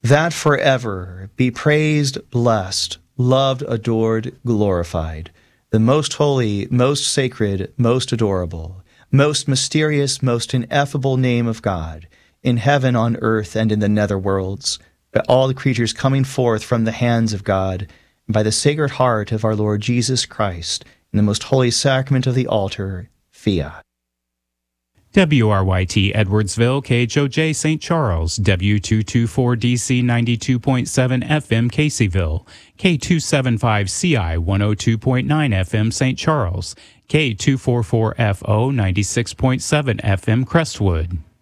that forever be praised, blessed, loved, adored, glorified, the most holy, most sacred, most adorable, most mysterious, most ineffable name of God, in heaven, on earth, and in the nether worlds, by all the creatures coming forth from the hands of God, and by the Sacred Heart of our Lord Jesus Christ, in the most holy sacrament of the altar, fiat. WRYT Edwardsville, KHOJ St. Charles, W224DC 92.7 FM Caseyville, K275CI 102.9 FM St. Charles, K244FO 96.7 FM Crestwood.